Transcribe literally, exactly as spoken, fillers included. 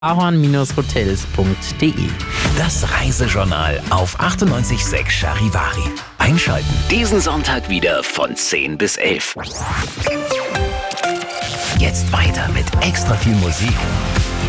ahorn Hotels punkt de. Das Reisejournal auf achtundneunzig Komma sechs Charivari. Einschalten diesen Sonntag wieder von zehn bis elf. Jetzt weiter mit extra viel Musik.